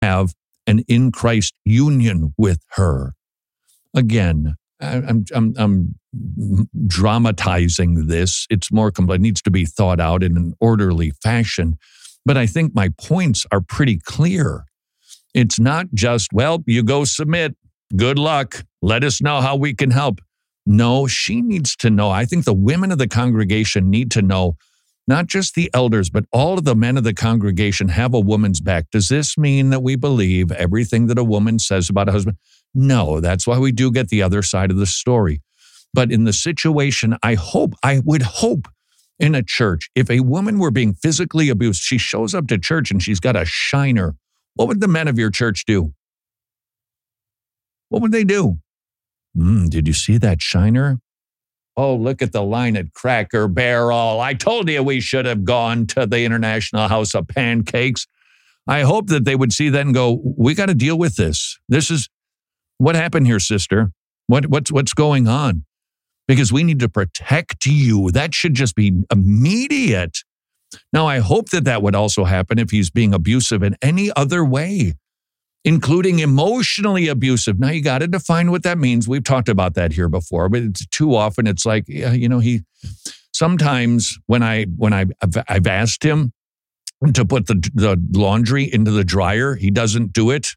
have an in Christ union with her. Again, I'm dramatizing this. It's more complex. It needs to be thought out in an orderly fashion. But I think my points are pretty clear. It's not just, well, you go submit. Good luck. Let us know how we can help. No, she needs to know. I think the women of the congregation need to know, not just the elders, but all of the men of the congregation have a woman's back. Does this mean that we believe everything that a woman says about a husband? No, that's why we do get the other side of the story. But in the situation, I would hope in a church, if a woman were being physically abused, she shows up to church and she's got a shiner. What would the men of your church do? What would they do? Did you see that shiner? Oh, look at the line at Cracker Barrel. I told you we should have gone to the International House of Pancakes. I hope that they would see that and go, we got to deal with this. This is what happened here, sister. What's going on? Because we need to protect you. That should just be immediate. Now, I hope that would also happen if he's being abusive in any other way, including emotionally abusive. Now, you got to define what that means. We've talked about that here before, but it's too often it's like, he sometimes when I've asked him to put the laundry into the dryer, he doesn't do it.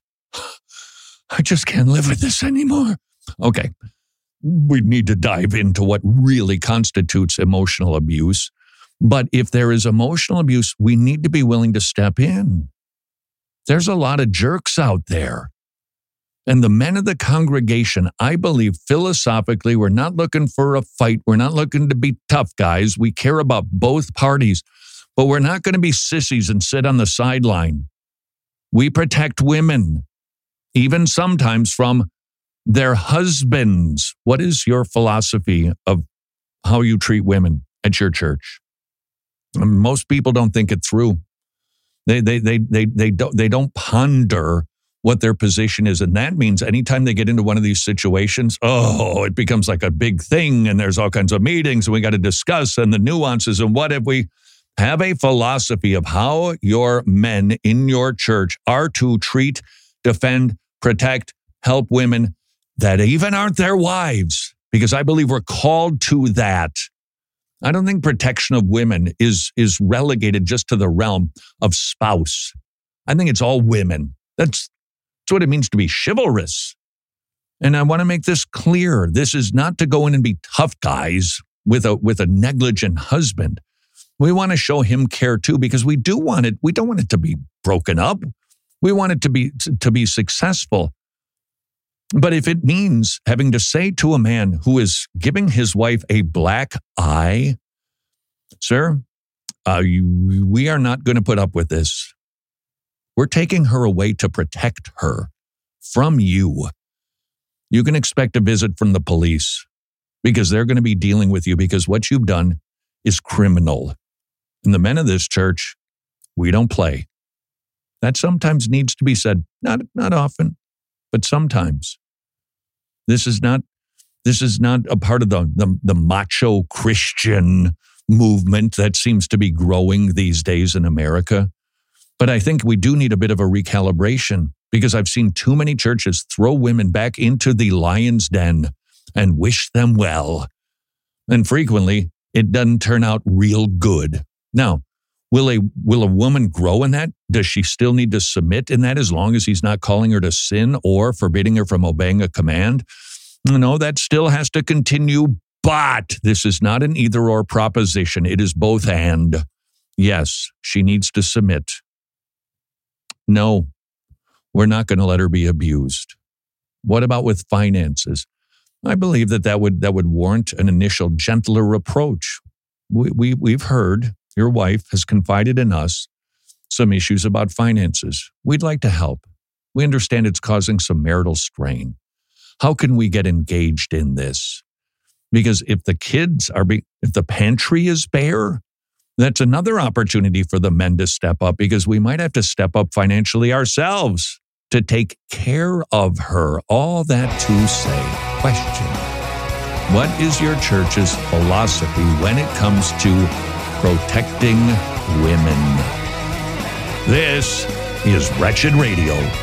I just can't live with this anymore. Okay. We need to dive into what really constitutes emotional abuse. But if there is emotional abuse, we need to be willing to step in. There's a lot of jerks out there. And the men of the congregation, I believe philosophically, we're not looking for a fight. We're not looking to be tough guys. We care about both parties. But we're not going to be sissies and sit on the sideline. We protect women, even sometimes from their husbands. What is your philosophy of how you treat women at your church? Most people don't think it through. They don't ponder what their position is. And that means anytime they get into one of these situations, it becomes like a big thing and there's all kinds of meetings and we got to discuss and the nuances and what if we have a philosophy of how your men in your church are to treat, defend, protect, help women that even aren't their wives, because I believe we're called to that. I don't think protection of women is relegated just to the realm of spouse. I think it's all women. That's what it means to be chivalrous. And I want to make this clear. This is not to go in and be tough guys with a negligent husband. We want to show him care too, because we do want it. We don't want it to be broken up. We want it to be successful. But if it means having to say to a man who is giving his wife a black eye, sir, we are not going to put up with this. We're taking her away to protect her from you. You can expect a visit from the police because they're going to be dealing with you because what you've done is criminal. And the men of this church, we don't play. That sometimes needs to be said. Not often, but sometimes. This is not a part of the macho Christian movement that seems to be growing these days in America. But I think we do need a bit of a recalibration because I've seen too many churches throw women back into the lion's den and wish them well. And frequently, it doesn't turn out real good. Now, will a woman grow in that? Does she still need to submit in that as long as he's not calling her to sin or forbidding her from obeying a command? No, that still has to continue, but this is not an either-or proposition. It is both and. Yes, she needs to submit. No, we're not going to let her be abused. What about with finances? I believe that would warrant an initial gentler approach. We've heard your wife has confided in us some issues about finances. We'd like to help. We understand it's causing some marital strain. How can we get engaged in this? Because if the if the pantry is bare, that's another opportunity for the men to step up because we might have to step up financially ourselves to take care of her. All that to say, question, what is your church's philosophy when it comes to protecting women? This is Wretched Radio.